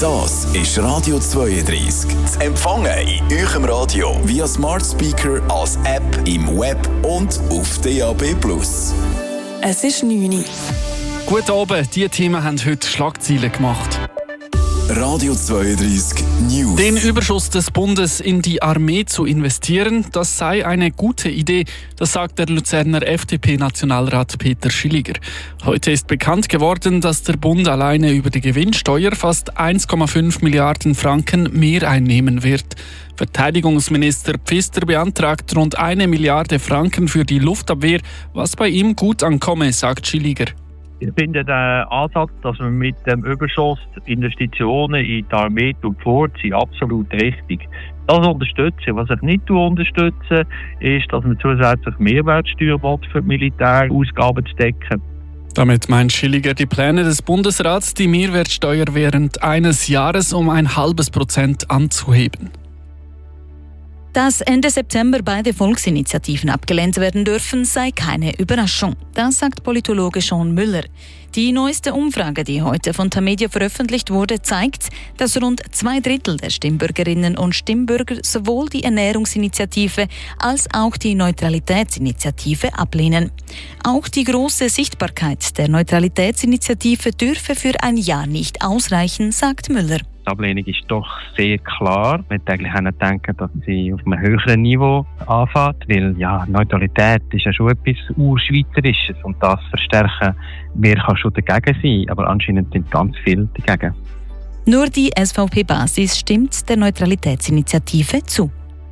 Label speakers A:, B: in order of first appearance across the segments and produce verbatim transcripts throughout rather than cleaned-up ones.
A: Das ist Radio zweiunddreißig. Zu empfangen in eurem Radio via Smart Speaker, als App, im Web und auf D A B plus.
B: Es ist neun Uhr.
C: Guten Abend, diese Themen haben heute Schlagzeilen gemacht.
A: Radio zweiunddreißig News.
C: Den Überschuss des Bundes in die Armee zu investieren, das sei eine gute Idee, das sagt der Luzerner F D P-Nationalrat Peter Schilliger. Heute ist bekannt geworden, dass der Bund alleine über die Gewinnsteuer fast eins Komma fünf Milliarden Franken mehr einnehmen wird. Verteidigungsminister Pfister beantragt rund eine Milliarde Franken für die Luftabwehr, was bei ihm gut ankomme, sagt Schilliger.
D: Ich finde den Ansatz, dass man mit dem Überschuss Investitionen in die Armee vorzieht, absolut richtig. Das unterstütze. Was ich nicht unterstütze, ist, dass man zusätzlich Mehrwertsteuer für die Militärausgaben zu decken.
C: Damit meint Schilliger die Pläne des Bundesrats, die Mehrwertsteuer während eines Jahres um ein halbes Prozent anzuheben.
E: Dass Ende September beide Volksinitiativen abgelehnt werden dürfen, sei keine Überraschung. Das sagt Politologe Sean Müller. Die neueste Umfrage, die heute von Tamedia veröffentlicht wurde, zeigt, dass rund zwei Drittel der Stimmbürgerinnen und Stimmbürger sowohl die Ernährungsinitiative als auch die Neutralitätsinitiative ablehnen. Auch die große Sichtbarkeit der Neutralitätsinitiative dürfe für ein Ja nicht ausreichen, sagt Müller.
D: Die Ablehnung ist doch sehr klar. Man hätte eigentlich denken, dass sie auf einem höheren Niveau anfängt, weil ja, Neutralität ist ja schon etwas Urschweizerisches und das verstärken, wer kann schon dagegen sein, aber anscheinend sind ganz viele dagegen.
E: Nur die S V P-Basis stimmt der Neutralitätsinitiative zu.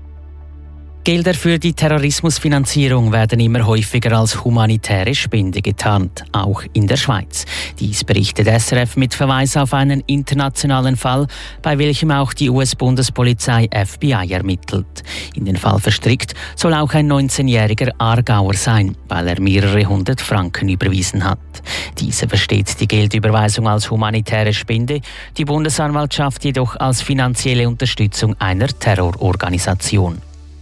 F: Gelder für die Terrorismusfinanzierung werden immer häufiger als humanitäre Spende getarnt, auch in der Schweiz. Dies berichtet S R F mit Verweis auf einen internationalen Fall, bei welchem auch die U S-Bundespolizei F B I ermittelt. In den Fall verstrickt soll auch ein neunzehnjähriger Aargauer sein, weil er mehrere hundert Franken überwiesen hat. Diese versteht die Geldüberweisung als humanitäre Spende, die Bundesanwaltschaft jedoch als finanzielle Unterstützung einer Terrororganisation.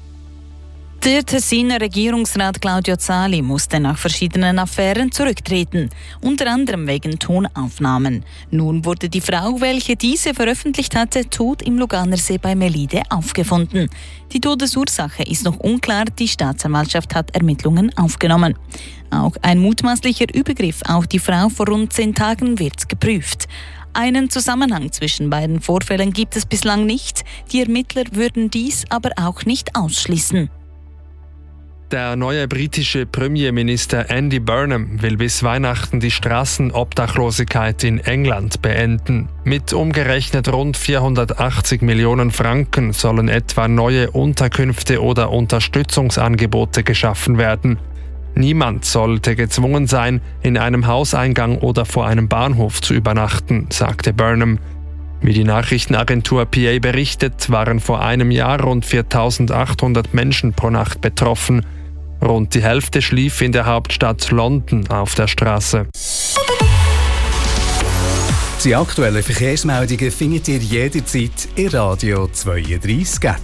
E: Der Tessiner Regierungsrat Claudio Zali musste nach verschiedenen Affären zurücktreten, unter anderem wegen Tonaufnahmen. Nun wurde die Frau, welche diese veröffentlicht hatte, tot im Luganersee bei Melide aufgefunden. Die Todesursache ist noch unklar, die Staatsanwaltschaft hat Ermittlungen aufgenommen. Auch ein mutmaßlicher Übergriff auf die Frau vor rund zehn Tagen wird geprüft. Einen Zusammenhang zwischen beiden Vorfällen gibt es bislang nicht, die Ermittler würden dies aber auch nicht ausschließen.
G: Der neue britische Premierminister Andy Burnham will bis Weihnachten die Straßenobdachlosigkeit in England beenden. Mit umgerechnet rund vierhundertachtzig Millionen Franken sollen etwa neue Unterkünfte oder Unterstützungsangebote geschaffen werden. Niemand sollte gezwungen sein, in einem Hauseingang oder vor einem Bahnhof zu übernachten, sagte Burnham. Wie die Nachrichtenagentur P A berichtet, waren vor einem Jahr rund viertausendachthundert Menschen pro Nacht betroffen. Rund die Hälfte schlief in der Hauptstadt London auf der Straße.
H: Die aktuellen Verkehrsmeldungen findet ihr jederzeit in Radio zweiunddreißig App.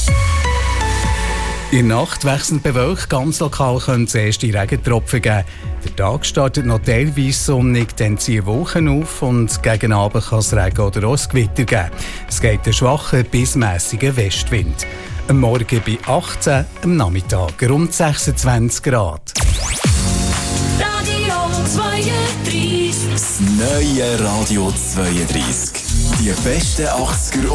H: In der Nacht wechselnd bewölkt, ganz lokal können es erste Regentropfen geben. Der Tag startet noch teilweise sonnig, dann ziehen Wolken auf und gegen Abend kann es Regen oder auch ein Gewitter geben. Es geht einen schwachen bis mässigen Westwind. Am Morgen bei achtzehn, am Nachmittag rund sechsundzwanzig Grad.
B: Radio zweiunddreißig.
A: Das neue Radio zweiunddreißig. Die besten achtziger